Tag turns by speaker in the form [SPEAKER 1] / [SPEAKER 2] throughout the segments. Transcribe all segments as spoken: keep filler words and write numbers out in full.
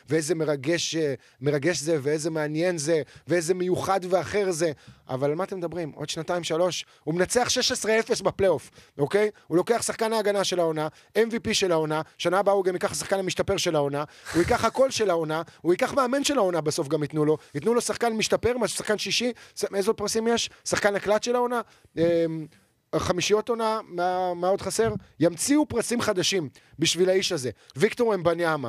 [SPEAKER 1] ואיזה מרגש, מרגש זה, ואיזה מעניין זה, ואיזה מיוחד ואחר זה. אבל על מה אתם מדברים? עוד שנתיים, שלוש, הוא מנצח שש עשרה אפס בפלייאוף, אוקיי? הוא לוקח שחקן ההגנה של העונה, אם וי פי של העונה, שנה הבאה הוא גם ייקח שחקן המשתפר של העונה, הוא ייקח הכל של העונה, הוא ייקח מאמן של העונה בסוף גם ייתנו לו, ייתנו לו שחקן משתפר, שחקן שישי, איזה פרסים יש? שחקן הקלט של העונה, חמישיות עונה, מה, מה עוד חסר? ימציאו פרסים חדשים בשביל האיש הזה. ויקטור אמבניאמה,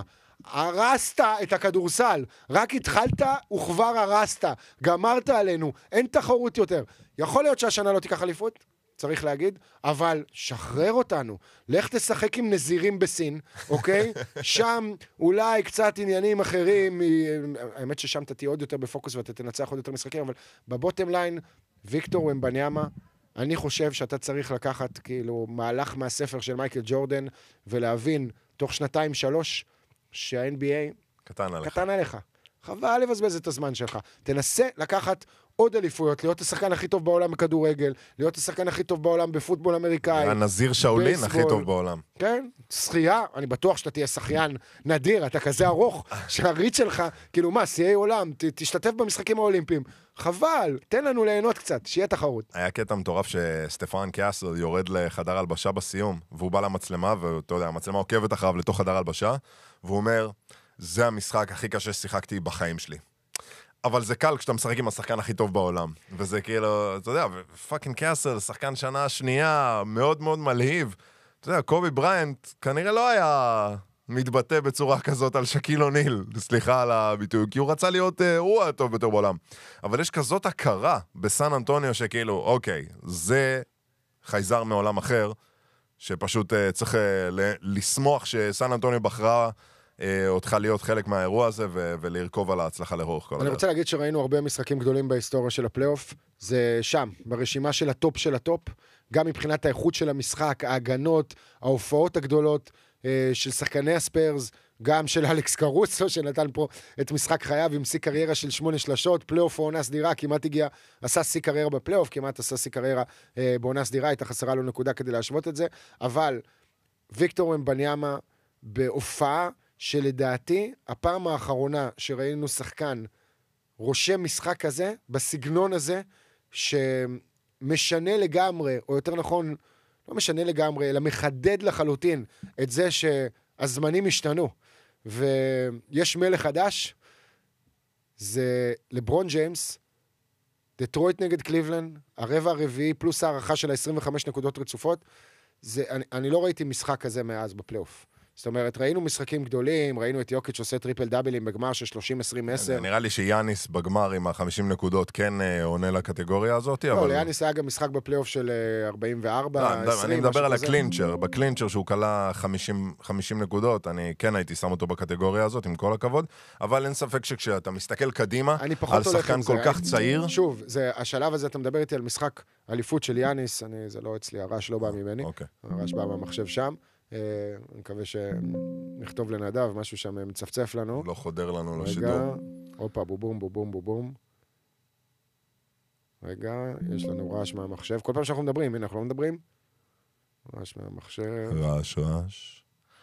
[SPEAKER 1] הרסת את הכדורסל, רק התחלת וכבר הרסת, גמרת עלינו, אין תחרות יותר. יכול להיות שהשנה לא תיקח אליפות, צריך להגיד, אבל שחרר אותנו, לך תשחק עם נזירים בסין, אוקיי? שם אולי קצת עניינים אחרים, האמת ששם אתה תהיה עוד יותר בפוקוס ואתה תנצח עוד יותר משחקים, אבל בבוטם ליין, ויקטור אמבניאמה, אני חושב שאתה צריך לקחת כאילו מהלך מהספר של מייקל ג'ורדן, ולהבין תוך שנתיים שלוש, שה-אן בי איי
[SPEAKER 2] קטן עליך.
[SPEAKER 1] קטן עליך. חבל לבזבז את הזמן שלך. תנסה לקחת עוד אליפויות, להיות השחקן הכי טוב בעולם בכדורגל, להיות השחקן הכי טוב בעולם בפוטבול אמריקאי.
[SPEAKER 2] הנזיר שאולין
[SPEAKER 1] בייסבול.
[SPEAKER 2] הכי טוב בעולם.
[SPEAKER 1] כן, שחייה, אני בטוח שאתה תהיה שחיין נדיר, אתה כזה ארוך, שהריץ שלך, כאילו מה, שיאי עולם, ת, תשתתף במשחקים האולימפיים. חבל, תן לנו ליהנות קצת, שיהיה תחרות.
[SPEAKER 2] היה קטע מטורף שסטפן קאסל יורד לחדר הלבשה בסיום, והוא בא למצלמה, ואתה יודע, המצלמה עוקבת אחריו לתוך חדר הלבשה, והוא אומר, זה המשחק הכי קשה ששיחקתי בחיים שלי. אבל זה קל כשאתה משחק עם השחקן הכי טוב בעולם. וזה כאילו, אתה יודע, פאקינג קאסל, שחקן שנה שנייה, מאוד מאוד מלהיב. אתה יודע, קובי בריינט כנראה לא היה מתבטא בצורה כזאת על שקיל אוניל, סליחה על הביטוי, כי הוא רצה להיות, אה, הוא הטוב ביותר בעולם. אבל יש כזאת הכרה בסן אנטוניו שכאילו, אוקיי, זה חייזר מעולם אחר, שפשוט אה, צריך אה, ל- לשמוח שסן אנטוניו בחרה אותך להיות חלק מהאירוע הזה ו- ולרכוב על ההצלחה לאורך כל הדרך.
[SPEAKER 1] אני רוצה להגיד שראינו הרבה משחקים גדולים בהיסטוריה של הפלייאוף, זה שם, ברשימה של הטופ של הטופ, גם מבחינת האיכות של המשחק, ההגנות, ההופעות הגדולות של שחקני הספיירס, גם של אלכס קרוסו שנתן פה את משחק חייו עם שיא קריירה של שמונה שלשות, פלייאוף עונה סדירה, כמעט הגיע, עשה שיא קריירה בפלייאוף, כמעט עשה שיא קריירה בעונה סדירה, הייתה חסרה לו נקודה כדי להשוות את זה, אבל ויקטור אמבניאמה בהופעה שלדעתי, הפעם האחרונה שראינו שחקן רושם משחק כזה, בסגנון הזה, שמשנה לגמרי, או יותר נכון, לא משנה לגמרי, אלא מחדד לחלוטין את זה שהזמנים השתנו. ויש מלך חדש, זה לברון ג'יימס, דטרויט נגד קליבלנד, הרבע הרביעי פלוס הערכה של ה-עשרים וחמש נקודות רצופות, זה, אני, אני לא ראיתי משחק כזה מאז בפלייאוף. זאת אומרת, ראינו משחקים גדולים, ראינו את יוקיץ' עושה טריפל דאבלים בגמר של שלושים עשרים עשר.
[SPEAKER 2] נראה לי שיאניס בגמר עם ה-חמישים נקודות כן עונה לקטגוריה הזאת.
[SPEAKER 1] לא, ליאניס היה גם משחק בפלייאוף של ארבעים וארבע, עשרים.
[SPEAKER 2] אני מדבר על הקלינצ'ר, בקלינצ'ר שהוא קלה חמישים נקודות, אני כן הייתי שם אותו בקטגוריה הזאת, עם כל הכבוד, אבל אין ספק שכשאתה מסתכל קדימה, על שחקן כל כך צעיר.
[SPEAKER 1] שוב, השלב הזה, אתה מדבר איתי על משחק אליפות של יאניס, זה לא אצלי, הרעש לא בא ממני, הרעש בא מהמחשב שם. אני מקווה שנכתוב לנדב, משהו שם מצפצף לנו.
[SPEAKER 2] לא חודר לנו לשידור.
[SPEAKER 1] אופה, בובום, בובום, בובום. רגע, יש לנו רעש מהמחשב. כל פעם שאנחנו מדברים, הנה, אנחנו לא מדברים. רעש מהמחשב.
[SPEAKER 2] רעש, רעש.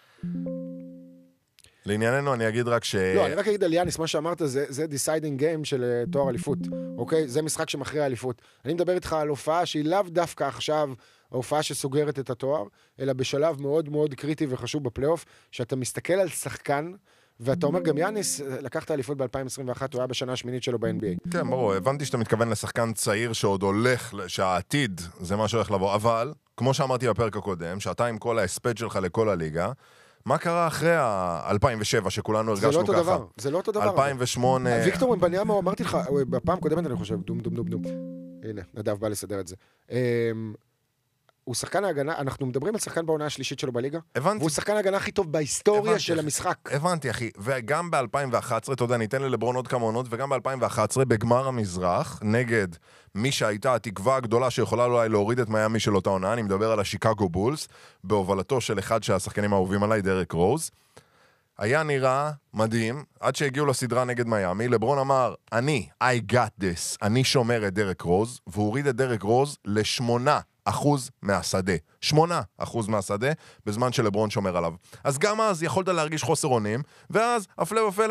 [SPEAKER 2] לענייננו, אני אגיד רק ש...
[SPEAKER 1] לא, אני רק אגיד על יאניס, מה שאמרת, זה, זה deciding game של תואר אליפות, אוקיי? זה משחק שמכריע אליפות. אני מדבר איתך על הופעה שהיא לאו דווקא עכשיו, ההופעה שסוגרת את התואר, אלא בשלב מאוד מאוד קריטי וחשוב בפלייאוף, שאתה מסתכל על שחקן, ואתה אומר גם יאניס, לקחת אליפות ב-אלפיים עשרים ואחת, הוא היה בשנה השמינית שלו ב-אן בי איי.
[SPEAKER 2] כן, ברור, הבנתי שאתה מתכוון לשחקן צעיר שעוד הולך, שהעתיד זה מה שהולך לבוא, אבל, כמו שאמרתי בפרק הקודם, שאתה עם כל ההספד שלך לכל הליגה, מה קרה אחרי ה-אלפיים ושבע שכולנו הרגשנו ככה?
[SPEAKER 1] זה לא אותו דבר, זה לא אותו דבר.
[SPEAKER 2] אלפיים ושמונה...
[SPEAKER 1] ויקטור אמבניאמה, אמרתי לך, בפעם קודמת אני חושב, דום דום דום דום. הנה, נדב בא לסדר את זה. הוא שחקן ההגנה, אנחנו מדברים על שחקן בעונה השלישית שלו בליגה,
[SPEAKER 2] הבנתי.
[SPEAKER 1] והוא שחקן ההגנה הכי טוב בהיסטוריה
[SPEAKER 2] הבנתי,
[SPEAKER 1] של המשחק.
[SPEAKER 2] הבנתי, אחי. וגם ב-אלפיים ואחת עשרה, אתה יודע, ניתן ללברון עוד כמה עונות, וגם ב-אלפיים ואחת עשרה, בגמר המזרח, נגד מי שהייתה התקווה הגדולה שיכולה אולי להוריד את מיאמי של אותה עונה, אני מדבר על השיקגו בולס, בהובלתו של אחד שהשחקנים האהובים עליי, דרק רוז. היה נראה מדהים, עד שהגיעו לסדרה נגד מיאמי, לברון אמר, אני, I got this, אני שומר את דרק רוז, והוא הוריד את דרק רוז לשמונה אחוז מהשדה. שמונה אחוז מהשדה, בזמן שלברון שומר עליו. אז גם אז יכולת להרגיש חוסר אונים, ואז הפלא ופלא